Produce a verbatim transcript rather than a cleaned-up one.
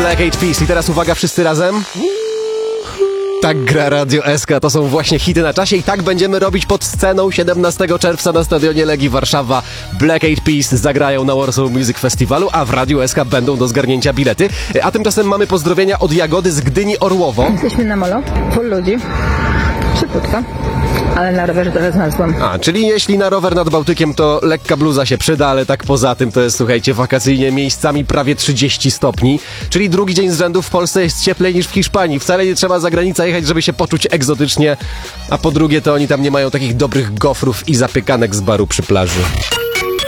Black Eyed Peas. I teraz uwaga, wszyscy razem. Tak gra Radio S K, to są właśnie hity na czasie i tak będziemy robić pod sceną siedemnastego czerwca na stadionie Legii Warszawa. Black Eyed Peas zagrają na Warsaw Music Festiwalu, a w Radiu S K będą do zgarnięcia bilety. A tymczasem mamy pozdrowienia od Jagody z Gdyni Orłowo. Jesteśmy na molo, full ludzi, szybko, ale na rowerze trochę znalazłam. A, czyli jeśli na rower nad Bałtykiem, to lekka bluza się przyda, ale tak poza tym to jest, słuchajcie, wakacyjnie miejscami prawie trzydzieści stopni, czyli drugi dzień z rzędu w Polsce jest cieplej niż w Hiszpanii. Wcale nie trzeba za granicę jechać, żeby się poczuć egzotycznie, a po drugie to oni tam nie mają takich dobrych gofrów i zapiekanek z baru przy plaży.